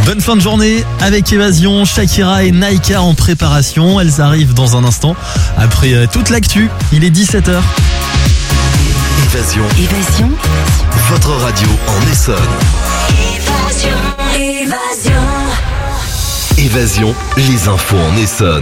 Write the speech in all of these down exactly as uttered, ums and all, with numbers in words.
Bonne fin de journée avec Évasion, Shakira et Naika en préparation. Elles arrivent dans un instant après toute l'actu. Il est dix-sept heures. Évasion. Évasion. Votre radio en Essonne. Évasion. Évasion. Évasion, les infos en Essonne.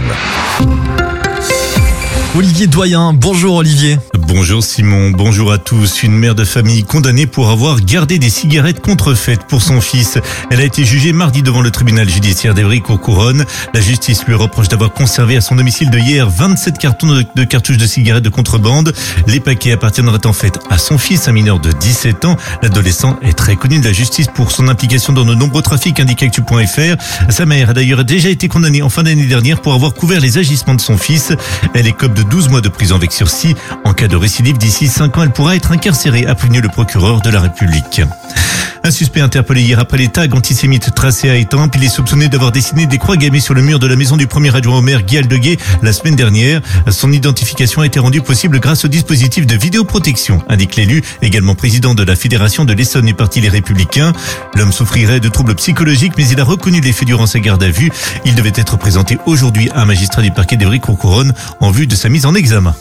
Olivier Doyen, bonjour Olivier. Bonjour Simon, bonjour à tous. Une mère de famille condamnée pour avoir gardé des cigarettes contrefaites pour son fils. Elle a été jugée mardi devant le tribunal judiciaire d'Evry-Courcouronnes. La justice lui reproche d'avoir conservé à son domicile de hier vingt-sept cartons de, de cartouches de cigarettes de contrebande. Les paquets appartiendraient en fait à son fils, un mineur de dix-sept ans. L'adolescent est très connu de la justice pour son implication dans de nombreux trafics, indique actu point f r. Sa mère a d'ailleurs déjà été condamnée en fin d'année dernière pour avoir couvert les agissements de son fils. Elle écope de douze mois de prison avec sursis. En cas de récidive, d'ici cinq ans, elle pourra être incarcérée, a prévenu le procureur de la République. Un suspect interpellé hier après les tags antisémites tracés à Étampes. Il est soupçonné d'avoir dessiné des croix gammées sur le mur de la maison du premier adjoint au maire Guy Aldeguet la semaine dernière. Son identification a été rendue possible grâce au dispositif de vidéoprotection, indique l'élu, également président de la Fédération de l'Essonne du Parti Les Républicains. L'homme souffrirait de troubles psychologiques, mais il a reconnu les faits durant sa garde à vue. Il devait être présenté aujourd'hui à un magistrat du parquet d'Evry-Courcouronnes en vue de sa mise en examen.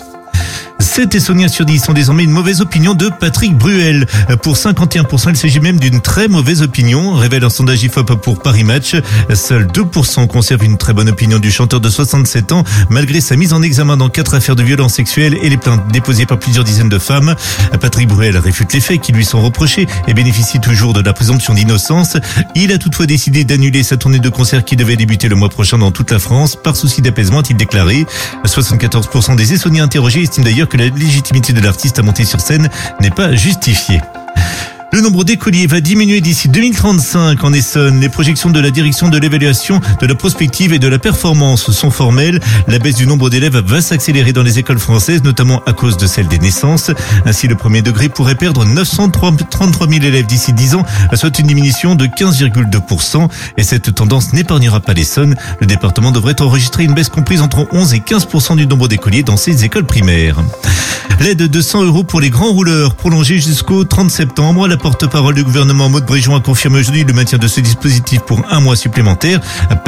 sept Essonniens sur dix ont désormais une mauvaise opinion de Patrick Bruel. Pour cinquante et un pour cent, il s'agit même d'une très mauvaise opinion, révèle un sondage I F O P pour Paris Match. Seuls deux pour cent conservent une très bonne opinion du chanteur de soixante-sept ans, malgré sa mise en examen dans quatre affaires de violences sexuelles et les plaintes déposées par plusieurs dizaines de femmes. Patrick Bruel réfute les faits qui lui sont reprochés et bénéficie toujours de la présomption d'innocence. Il a toutefois décidé d'annuler sa tournée de concert qui devait débuter le mois prochain dans toute la France. Par souci d'apaisement, a-t-il déclaré. soixante-quatorze pour cent des Essonniens interrogés estiment d'ailleurs que la légitimité de l'artiste à monter sur scène n'est pas justifiée. Le nombre d'écoliers va diminuer d'ici deux mille trente-cinq en Essonne. Les projections de la direction de l'évaluation, de la prospective et de la performance sont formelles. La baisse du nombre d'élèves va s'accélérer dans les écoles françaises, notamment à cause de celle des naissances. Ainsi, le premier degré pourrait perdre neuf cent trente-trois mille élèves d'ici dix ans, soit une diminution de quinze virgule deux pour cent. Et cette tendance n'épargnera pas l'Essonne. Le département devrait enregistrer une baisse comprise entre onze et quinze pour cent du nombre d'écoliers dans ses écoles primaires. L'aide de cent euros pour les grands rouleurs, prolongée jusqu'au trente septembre. La porte-parole du gouvernement Maud Bréjon a confirmé aujourd'hui le maintien de ce dispositif pour un mois supplémentaire.